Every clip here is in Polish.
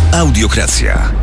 Audiokracja.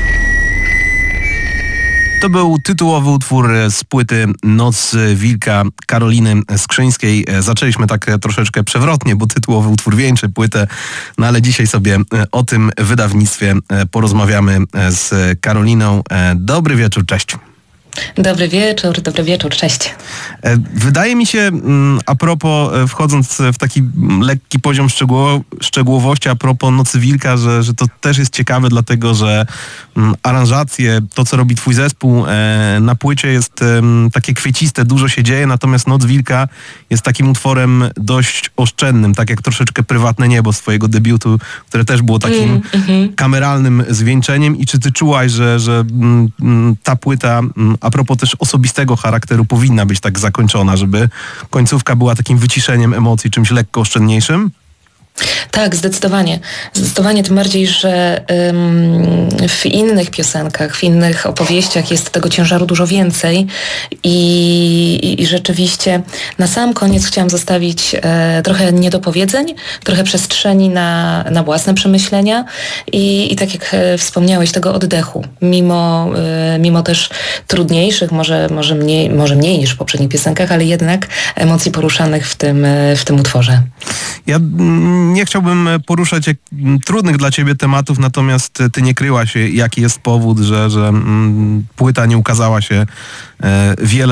To był tytułowy utwór z płyty Noc Wilka Karoliny Skrzyńskiej. Zaczęliśmy tak troszeczkę przewrotnie, bo tytułowy utwór wieńczy płytę, no ale dzisiaj sobie o tym wydawnictwie porozmawiamy z Karoliną. Dobry wieczór, cześć. Dobry wieczór, cześć. Wydaje mi się, a propos, wchodząc w taki lekki poziom szczegółowości, a propos Nocy Wilka, że to też jest ciekawe, dlatego że aranżacje, to co robi twój zespół na płycie jest takie kwieciste, dużo się dzieje, natomiast Noc Wilka jest takim utworem dość oszczędnym, tak jak troszeczkę Prywatne Niebo z twojego debiutu, które też było takim kameralnym zwieńczeniem. I czy ty czułaś, że ta płyta, a propos też osobistego charakteru, powinna być tak zakończona, żeby końcówka była takim wyciszeniem emocji, czymś lekko oszczędniejszym? Tak, zdecydowanie. Zdecydowanie, tym bardziej, że w innych piosenkach, w innych opowieściach jest tego ciężaru dużo więcej i rzeczywiście na sam koniec chciałam zostawić trochę niedopowiedzeń, trochę przestrzeni na własne przemyślenia i tak jak wspomniałeś, tego oddechu. Mimo też trudniejszych, może mniej niż w poprzednich piosenkach, ale jednak emocji poruszanych w tym utworze. Ja nie chciałbym poruszać trudnych dla ciebie tematów, natomiast ty nie kryłaś, jaki jest powód, że płyta nie ukazała się wiele